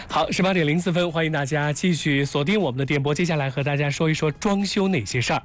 好，18:04，欢迎大家继续锁定我们的电波。接下来和大家说一说装修哪些事儿。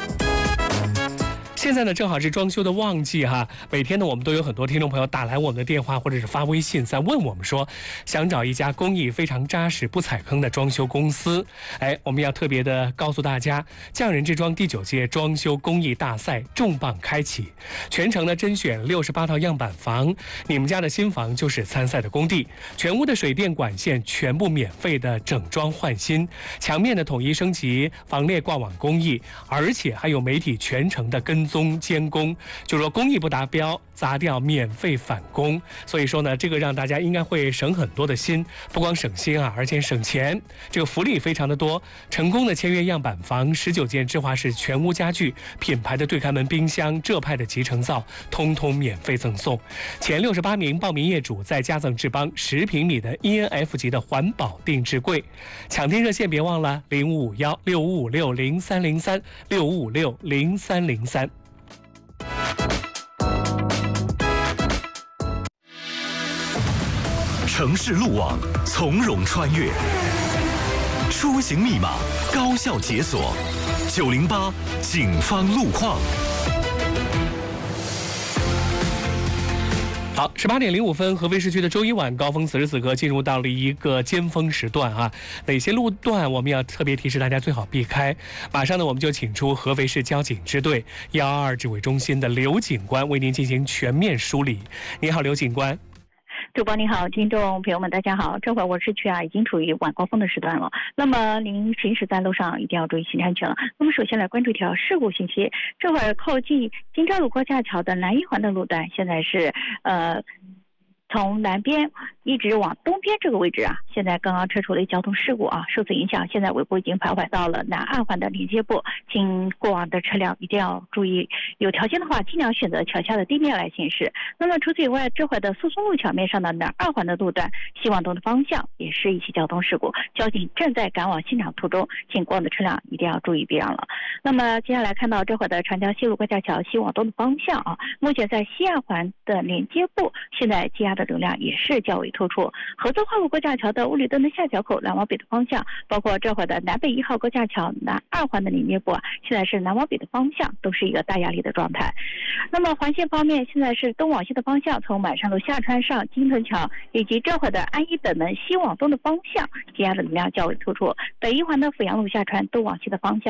现在呢，正好是装修的旺季哈。每天呢，我们都有很多听众朋友打来我们的电话，或者是发微信，在问我们说，想找一家工艺非常扎实、不踩坑的装修公司。我们要特别的告诉大家，匠人之装第9届装修工艺大赛重磅开启，全程呢甄选68套样板房，你们家的新房就是参赛的工地，全屋的水电管线全部免费的整装换新，墙面的统一升级，防裂挂网工艺，而且还有媒体全程的跟踪监工，就说工艺不达标砸掉免费返工。所以说呢，这个让大家应该会省很多的心，不光省心啊，而且省钱，这个福利非常的多。成功的签约样板房，19件芝华士全屋家具，品牌的对开门冰箱，浙派的集成灶，通通免费赠送。前68名报名业主再加赠智邦10平米的 ENF 级的环保定制柜。抢订热线别忘了05516560030365560303。 城市路网从容穿越，出行密码高效解锁，908警方路况。 好，18:05，合肥市区的周一晚高峰，此时此刻进入到了一个尖峰时段啊。哪些路段我们要特别提示大家最好避开？马上呢，我们就请出合肥市交警支队122指挥中心的刘警官为您进行全面梳理。你好，刘警官。 主播你好，听众朋友们大家好，这会儿我市区已经处于晚高峰的时段了，那么您行驶在路上一定要注意行车安全了。那么首先来关注一条事故信息，这会儿靠近京兆路高架桥的南一环的路段，现在是从南边一直往东边这个位置啊，现在刚刚车出了交通事故啊，受此影响，现在尾部已经徘徊到了南2环的连接部，请过往的车辆一定要注意，有条件的话尽量选择桥下的地面来行驶。那么除此以外，这会的苏松路桥面上的南2环的路段，希望东的方向也是一起交通事故，交警正在赶往现场途中，请过往的车辆一定要注意避让了。那么接下来看到这会的长江西路高架桥西往东的方向啊，目前在西2环的连接部，现在积压的流量也是较为突出。合作化路高架桥的乌里墩的下桥口南往北的方向，包括这会的南北1号高架桥南2环的连接部啊，现在是南往北的方向都是一个大压力的状态。那么环线方面，现在是东往西的方向，从满山路下穿上金屯桥以及这会的安一本门西往东的方向，积压的流量较为突出。北1环的阜阳路下穿东往西的方向。